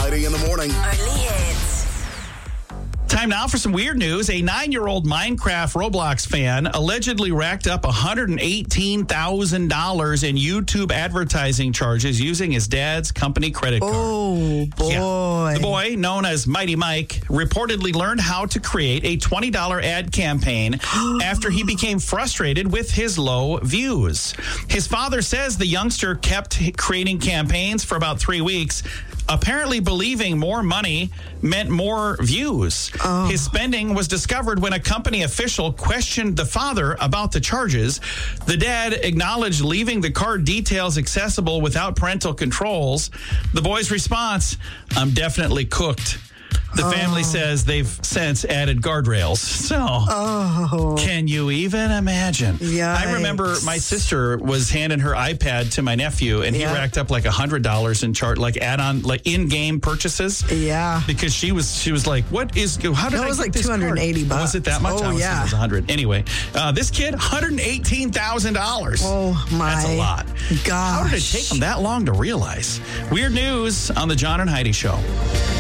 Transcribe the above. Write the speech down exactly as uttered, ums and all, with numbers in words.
Heidi in the morning. Only hits. Time now for some weird news. A nine-year-old Minecraft Roblox fan allegedly racked up one hundred eighteen thousand dollars in YouTube advertising charges using his dad's company credit card. Oh, boy. Yeah. The boy, known as Mighty Mike, reportedly learned how to create a twenty dollars ad campaign after he became frustrated with his low views. His father says the youngster kept creating campaigns for about three weeks, apparently believing more money meant more views. Oh. His spending was discovered when a company official questioned the father about the charges. The dad acknowledged leaving the card details accessible without parental controls. The boy's response, "I'm definitely cooked." The family oh. says they've since added guardrails. So, oh. can you even imagine? Yikes. I remember my sister was handing her iPad to my nephew, and yeah. he racked up like one hundred dollars in chart, like add-on, like in-game purchases. Yeah. Because she was she was like, what is, how did that I was get like this two hundred eighty card? bucks. Was it that much? Oh, I was yeah. It was one hundred. Anyway, uh, this kid, one hundred eighteen thousand dollars. Oh, my That's a lot. gosh. How did it take him that long to realize? Weird news on the John and Heidi Show.